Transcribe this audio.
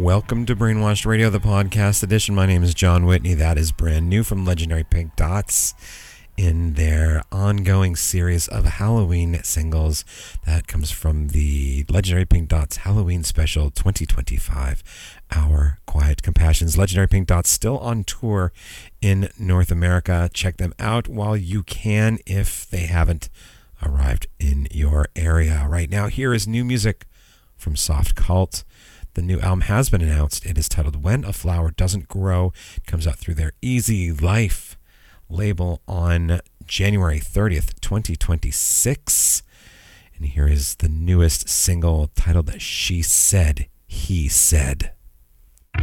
Welcome to Brainwashed Radio, the podcast edition. My name is John Whitney. That is brand new from Legendary Pink Dots in their ongoing series of Halloween singles. That comes from the Legendary Pink Dots Halloween Special 2025, Our Quiet Compassions. Legendary Pink Dots still on tour in North America. Check them out while you can if they haven't arrived in your area. Right now, here is new music from Soft Cult. The new album has been announced. It is titled When a Flower Doesn't Grow. It comes out through their Easy Life label on January 30th, 2026. And here is the newest single titled She Said, He Said.